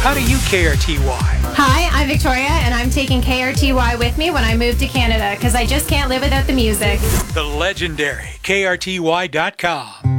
How do you KRTY? Hi, I'm Victoria, and I'm taking KRTY with me when I move to Canada because I just can't live without the music. The legendary KRTY.com.